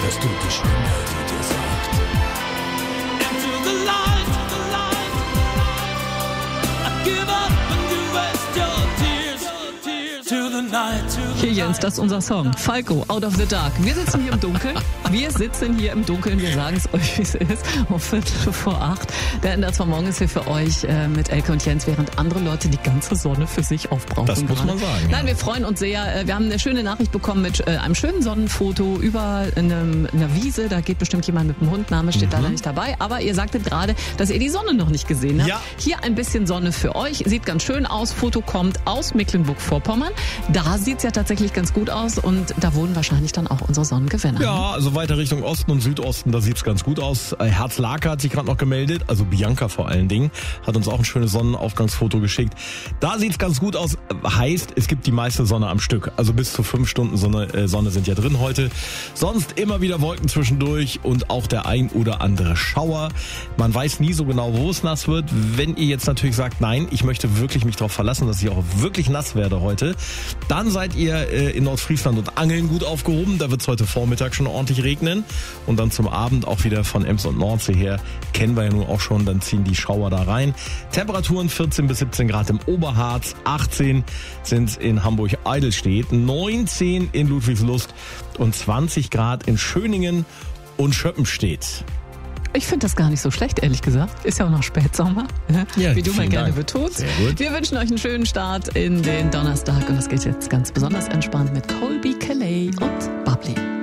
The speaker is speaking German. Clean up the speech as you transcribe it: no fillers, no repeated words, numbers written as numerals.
das tut die Stimme, die dir sagt. Into the light, I give up and you waste your tears. To the night, to the Hier Jens, das ist unser Song. Falco, Out of the Dark. Wir sitzen hier im Dunkeln. Wir sagen es euch, wie es ist. Um 7:45. Der Ender vom Morgen ist hier für euch mit Elke und Jens, während andere Leute die ganze Sonne für sich aufbrauchen. Das muss man sagen. Nein, wir freuen uns sehr. Wir haben eine schöne Nachricht bekommen mit einem schönen Sonnenfoto über einer Wiese. Da geht bestimmt jemand mit dem Hund. Name steht leider nicht dabei. Aber ihr sagtet gerade, dass ihr die Sonne noch nicht gesehen habt. Ja. Hier ein bisschen Sonne für euch. Sieht ganz schön aus. Foto kommt aus Mecklenburg-Vorpommern. Da sieht es ja tatsächlich ganz gut aus und da wohnen wahrscheinlich dann auch unsere Sonnengewinner. Ja, also weiter Richtung Osten und Südosten, da sieht's ganz gut aus. Herzlake hat sich gerade noch gemeldet, also Bianca vor allen Dingen, hat uns auch ein schönes Sonnenaufgangsfoto geschickt. Da sieht's ganz gut aus, heißt, es gibt die meiste Sonne am Stück. Also bis zu 5 Stunden Sonne sind ja drin heute. Sonst immer wieder Wolken zwischendurch und auch der ein oder andere Schauer. Man weiß nie so genau, wo es nass wird. Wenn ihr jetzt natürlich sagt, nein, ich möchte wirklich mich darauf verlassen, dass ich auch wirklich nass werde heute, dann seid ihr in Nordfriesland und Angeln gut aufgehoben. Da wird's heute Vormittag schon ordentlich regnen. Und dann zum Abend auch wieder von Ems und Nordsee her, kennen wir ja nun auch schon, dann ziehen die Schauer da rein. Temperaturen 14 bis 17 Grad im Oberharz, 18 sind in Hamburg-Eidelstedt, 19 in Ludwigslust und 20 Grad in Schöningen und Schöppenstedt. Ich finde das gar nicht so schlecht, ehrlich gesagt. Ist ja auch noch Spätsommer, Ja, wie du mal gerne Dank. betonst. Sehr gut. Wir wünschen euch einen schönen Start in den Donnerstag und das geht jetzt ganz besonders entspannt mit Colby Kelly und Bubbly.